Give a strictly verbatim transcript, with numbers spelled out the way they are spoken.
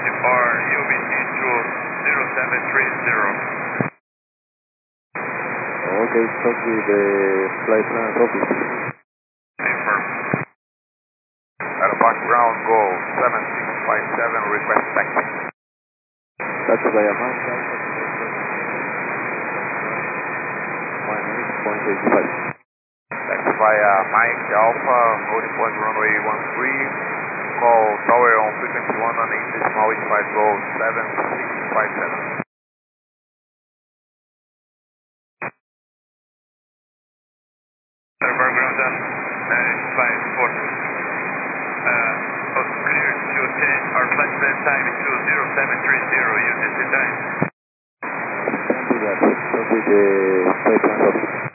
for U B C to zero seven three zero. Okay, talk with the flight plan office. Confirm. At about ground go seven six five seven, request taxi. Taxi via Mike Alpha. minus point eight five. Taxi via Mike Alpha, holding point runway one three. Call tower on frequency one on eight decimal eight five, go seven six five seven. Server ground up, nine five four two. Uh, also clear to ten, our flight plan time is two zero seven three zero, U T C time. Can do that. Talk with the flight plan office.